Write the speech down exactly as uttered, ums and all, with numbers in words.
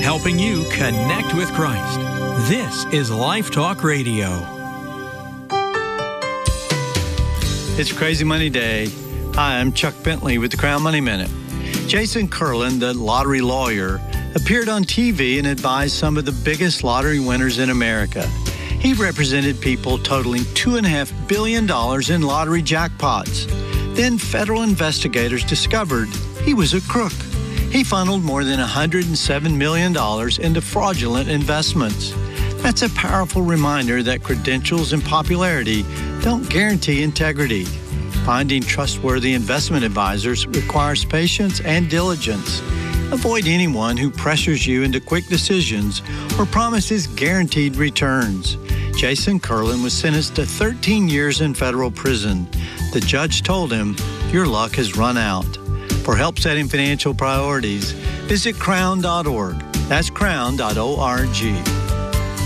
helping you connect with Christ. This is Life Talk Radio. It's Crazy Money Day. Hi, I'm Chuck Bentley with the Crown Money Minute. Jason Curlin, the lottery lawyer, appeared on T V and advised some of the biggest lottery winners in America. He represented people totaling two point five billion dollars in lottery jackpots. Then federal investigators discovered he was a crook. He funneled more than one hundred seven million dollars into fraudulent investments. That's a powerful reminder that credentials and popularity don't guarantee integrity. Finding trustworthy investment advisors requires patience and diligence. Avoid anyone who pressures you into quick decisions or promises guaranteed returns. Jason Curlin was sentenced to thirteen years in federal prison. The judge told him, "Your luck has run out." For help setting financial priorities, visit crown dot org. That's crown dot org.